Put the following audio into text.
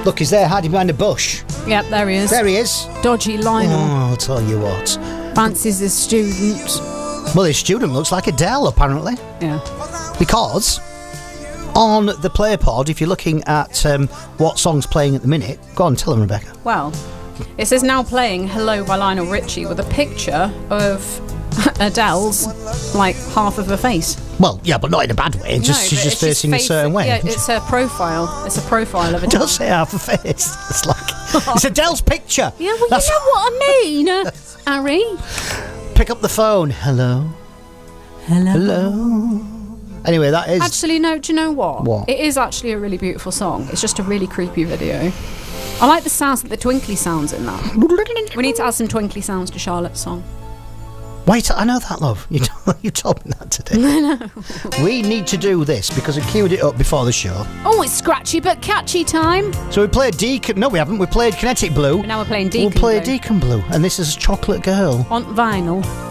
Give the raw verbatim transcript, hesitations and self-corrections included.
Look, he's there hiding behind a bush. Yep, there he is. There he is. Dodgy Lionel. Oh, I'll tell you what. Fancies his student. Well, his student looks like Adele, apparently. Yeah. Because on the play pod, if you're looking at um, what song's playing at the minute, go on, tell them, Rebecca. Well, it says now playing Hello by Lionel Richie with a picture of Adele's, like, half of her face. Well, yeah, but not in a bad way. It's just, No, she's but just it's facing a face- certain way. Yeah, it's her profile. It's a profile of It Adele. does say half a face. It's like, it's Adele's picture. Yeah, well, That's- you know what I mean, uh, Harry. Pick up the phone. Hello. Hello. Hello. Anyway, that is... Actually, no, do you know what? What? It is actually a really beautiful song. It's just a really creepy video. I like the sounds, the twinkly sounds in that. We need to add some twinkly sounds to Charlotte's song. Wait, I know that, love. You told, you told me that today. I know. We need to do this because I queued it up before the show. Oh, it's scratchy but catchy time. So we played Deacon... No, we haven't. We played Kinetic Blue. But now we're playing Deacon We'll play Blue. Deacon Blue. And this is Chocolate Girl. On vinyl.